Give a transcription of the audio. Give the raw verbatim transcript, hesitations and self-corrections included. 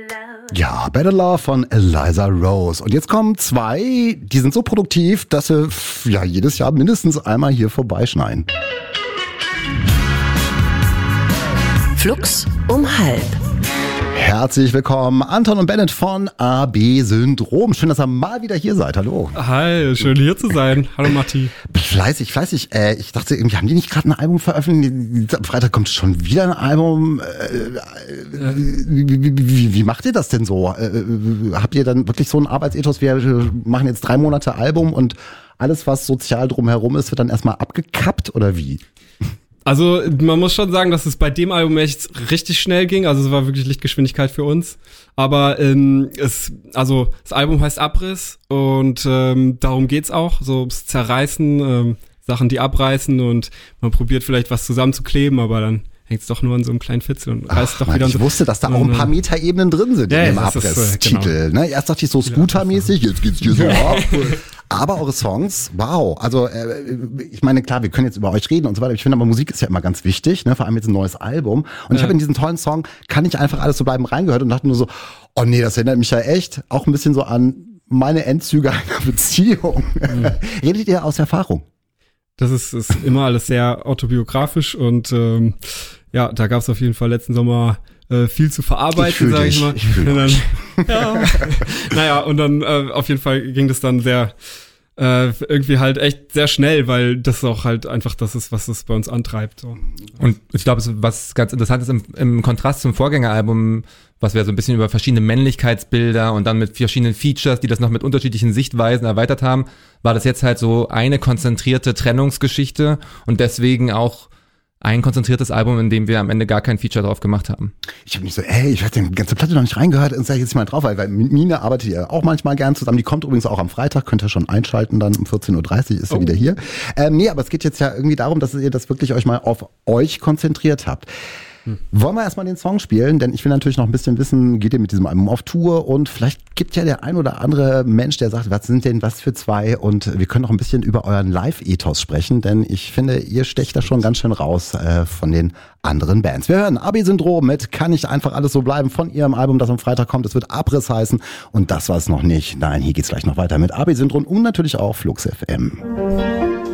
Ja, Better Love von Eliza Rose. Und jetzt kommen zwei, die sind so produktiv, dass sie ja jedes Jahr mindestens einmal hier vorbeischneien. Flux um halb. Herzlich willkommen, Anton und Bennett von A B Syndrom. Schön, dass ihr mal wieder hier seid. Hallo. Hi, schön hier zu sein. Hallo Matti. Fleißig, fleißig. Äh, ich dachte, irgendwie haben die nicht gerade ein Album veröffentlicht? Am Freitag kommt schon wieder ein Album. Äh, wie, wie, wie, wie macht ihr das denn so? Äh, habt ihr dann wirklich so einen Arbeitsethos? Wir machen jetzt drei Monate Album und alles, was sozial drumherum ist, wird dann erstmal abgekappt oder wie? Also man muss schon sagen, dass es bei dem Album echt richtig schnell ging. Also es war wirklich Lichtgeschwindigkeit für uns. Aber ähm, es, also das Album heißt Abriss und ähm, darum geht's auch. So das Zerreißen, ähm, Sachen, die abreißen und man probiert vielleicht was zusammenzukleben, aber dann hängt es doch nur an so einem kleinen Fitzel und reißt Ach, doch wieder. Ich so. wusste, dass da auch ein paar Metaebenen drin sind ja, in dem das ist, Abriss-Titel. genau. Ne? Erst dachte ich so Scooter-mäßig, jetzt geht's hier so ab. Aber eure Songs, wow. Also äh, ich meine, klar, wir können jetzt über euch reden und so weiter. Ich finde aber Musik ist ja immer ganz wichtig, ne? Vor allem jetzt ein neues Album. Und ja. ich habe in diesen tollen Song Kann ich einfach alles so bleiben reingehört und dachte nur so, oh nee, das erinnert mich ja echt auch ein bisschen so an meine Endzüge einer Beziehung. Mhm. Redet ihr aus Erfahrung? Das ist, ist immer alles sehr autobiografisch und ähm, ja, da gab es auf jeden Fall letzten Sommer äh, viel zu verarbeiten, sage ich mal. Ich fühl und dann, dich. ja, naja, und dann äh, auf jeden Fall ging das dann sehr äh, irgendwie halt echt sehr schnell, weil das auch halt einfach das ist, was es bei uns antreibt. So. Und ich glaube, was ganz interessant ist im, im Kontrast zum Vorgängeralbum, was wir so ein bisschen über verschiedene Männlichkeitsbilder und dann mit verschiedenen Features, die das noch mit unterschiedlichen Sichtweisen erweitert haben, war das jetzt halt so eine konzentrierte Trennungsgeschichte und deswegen auch ein konzentriertes Album, in dem wir am Ende gar kein Feature drauf gemacht haben. Ich habe mich so, ey, ich habe die ganze Platte noch nicht reingehört und sage jetzt mal drauf, weil, weil mit Mine arbeitet ihr auch manchmal gern zusammen. Die kommt übrigens auch am Freitag, könnt ihr schon einschalten, dann um vierzehn Uhr dreißig ist sie oh. wieder hier. Ähm, nee, aber es geht jetzt ja irgendwie darum, dass ihr das wirklich euch mal auf euch konzentriert habt. Hm. Wollen wir erstmal den Song spielen? Denn ich will natürlich noch ein bisschen wissen, geht ihr mit diesem Album auf Tour? Und vielleicht gibt ja der ein oder andere Mensch, der sagt, was sind denn was für zwei? Und wir können noch ein bisschen über euren Live-Ethos sprechen, denn ich finde, ihr stecht da schon ganz schön raus äh, von den anderen Bands. Wir hören A B Syndrom mit Kann nicht einfach alles so bleiben von ihrem Album, das am Freitag kommt. Es wird Abriss heißen und das war es noch nicht. Nein, hier geht's gleich noch weiter mit A B Syndrom und natürlich auch Flux F M.